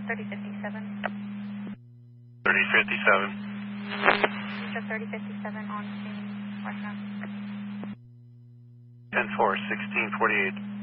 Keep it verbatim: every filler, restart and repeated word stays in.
thirty fifty-seven. thirty fifty-seven. Just thirty fifty-seven on scene, westbound. ten four, sixteen forty-eight.